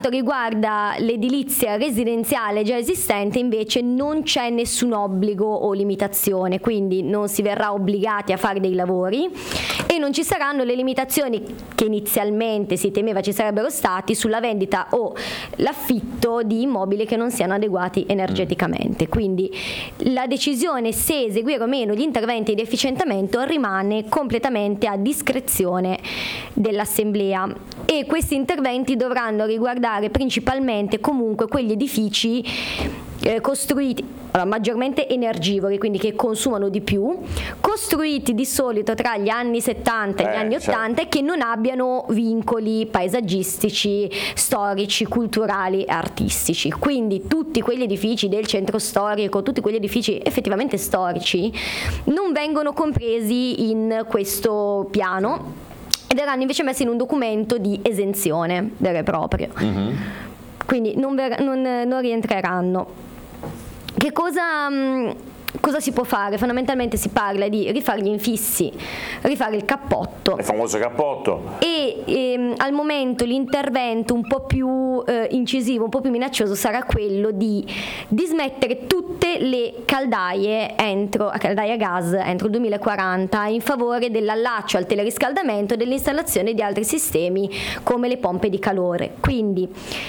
riguarda l'edilizia residenziale già esistente invece non c'è nessun obbligo o limitazione, quindi non si verrà obbligati a fare dei lavori e non ci saranno le limitazioni che inizialmente si temeva ci sarebbero stati sulla vendita o l'affitto di immobili che non siano adeguati energeticamente. Quindi la decisione se eseguire o meno gli interventi di efficientamento rimane completamente a discrezione dell'Assemblea e questi interventi dovranno riguardare principalmente comunque quegli edifici costruiti maggiormente energivori, quindi che consumano di più, costruiti di solito tra gli anni 70 e gli anni 80 e che non abbiano vincoli paesaggistici, storici, culturali e artistici. Quindi tutti quegli edifici del centro storico, tutti quegli edifici effettivamente storici non vengono compresi in questo piano e verranno invece messi in un documento di esenzione vero e proprio. Quindi non rientreranno. Che cosa si può fare? Fondamentalmente si parla di rifare gli infissi, rifare il cappotto. Il famoso cappotto. E al momento l'intervento un po' più incisivo, un po' più minaccioso sarà quello di dismettere tutte le caldaie a gas entro il 2040 in favore dell'allaccio al teleriscaldamento e dell'installazione di altri sistemi come le pompe di calore. Quindi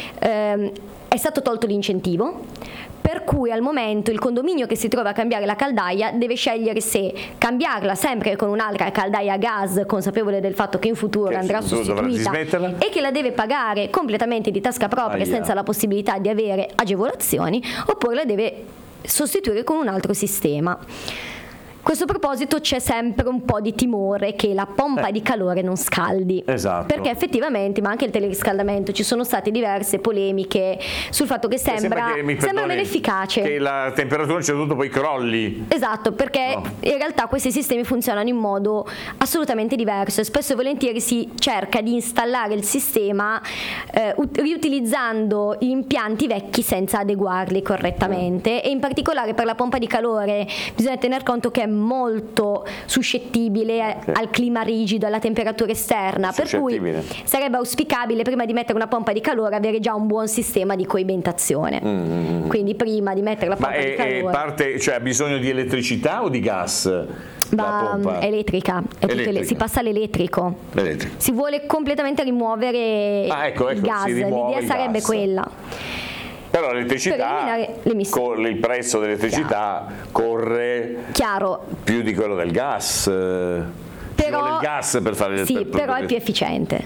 è stato tolto l'incentivo, per cui al momento il condominio che si trova a cambiare la caldaia deve scegliere se cambiarla sempre con un'altra caldaia a gas, consapevole del fatto che in futuro andrà sostituita e che la deve pagare completamente di tasca propria senza la possibilità di avere agevolazioni, oppure la deve sostituire con un altro sistema. A questo proposito c'è sempre un po' di timore che la pompa di calore non scaldi, perché effettivamente, ma anche il teleriscaldamento, ci sono state diverse polemiche sul fatto che sembra meno efficace, che la temperatura a un certo punto poi crolli. Esatto, perché in realtà questi sistemi funzionano in modo assolutamente diverso e spesso e volentieri si cerca di installare il sistema riutilizzando gli impianti vecchi senza adeguarli correttamente e in particolare per la pompa di calore bisogna tener conto che è molto suscettibile al clima rigido, alla temperatura esterna, per cui sarebbe auspicabile prima di mettere una pompa di calore avere già un buon sistema di coibentazione. Quindi prima di mettere la pompa di calore ha bisogno di elettricità o di gas? La pompa elettrica, si passa all'elettrico. Si vuole completamente rimuovere il gas, l'idea sarebbe quella. Però l'elettricità, il prezzo dell'elettricità corre più di quello del gas. Però il gas per fare però è più efficiente.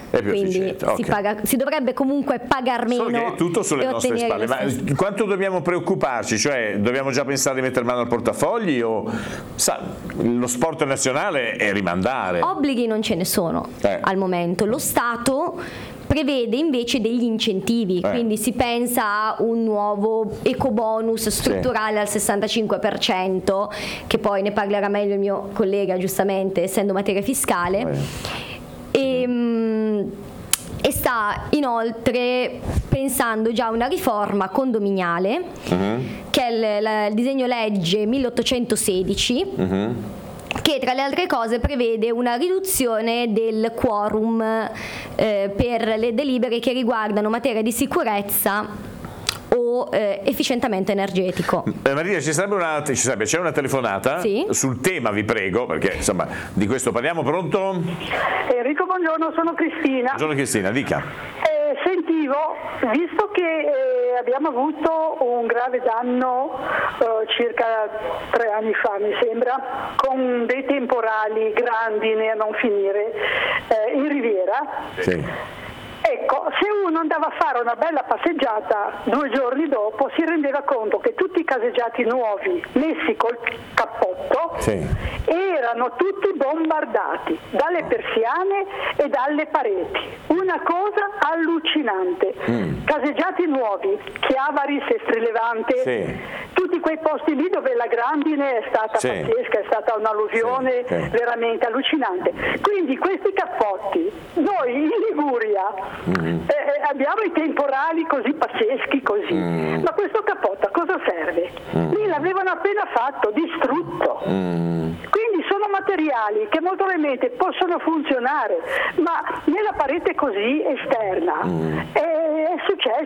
Si dovrebbe comunque pagar meno. Solo che è tutto sulle nostre spalle. Ma quanto dobbiamo preoccuparci? Cioè, dobbiamo già pensare di mettere mano al portafogli o lo sport nazionale è rimandare? Obblighi non ce ne sono al momento. Lo Stato prevede invece degli incentivi, quindi si pensa a un nuovo ecobonus strutturale al 65%, che poi ne parlerà meglio il mio collega giustamente essendo materia fiscale, e sta inoltre pensando già a una riforma condominiale che è il disegno legge 1816, che tra le altre cose prevede una riduzione del quorum per le delibere che riguardano materia di sicurezza o efficientamento energetico. Maria, c'è una telefonata sul tema, vi prego, perché insomma di questo parliamo. Pronto? Enrico, buongiorno, sono Cristina. Buongiorno Cristina, dica. Sentivo, visto che abbiamo avuto un grave danno circa 3 anni fa, mi sembra, con dei temporali grandi a non finire in Riviera. Ecco, se uno andava a fare una bella passeggiata 2 giorni dopo si rendeva conto che tutti i caseggiati nuovi messi col cappotto erano tutti bombardati dalle persiane e dalle pareti. Una cosa allucinante. Caseggiati nuovi, Chiavari, Sestri Levante, tutti quei posti lì dove la grandine è stata pazzesca, è stata un'alluvione veramente allucinante. Quindi questi cappotti, noi in Liguria abbiamo i temporali così pazzeschi così, ma questo cappotto a cosa serve? Lì l'avevano appena fatto, distrutto. Quindi sono materie materiali che molto probabilmente possono funzionare, ma nella parete così esterna è successo